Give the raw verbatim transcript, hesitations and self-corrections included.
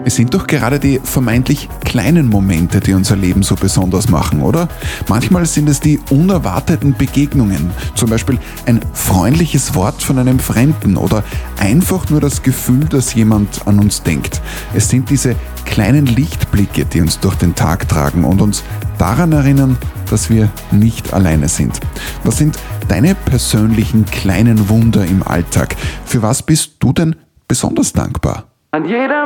Es sind doch gerade die vermeintlich kleinen Momente, die unser Leben so besonders machen, oder? Manchmal sind es die unerwarteten Begegnungen, zum Beispiel ein freundliches Wort von einem Fremden oder einfach nur das Gefühl, dass jemand an uns denkt. Es sind diese kleinen Lichtblicke, die uns durch den Tag tragen und uns daran erinnern, dass wir nicht alleine sind. Was sind deine persönlichen kleinen Wunder im Alltag? Für was bist du denn besonders dankbar? An jedem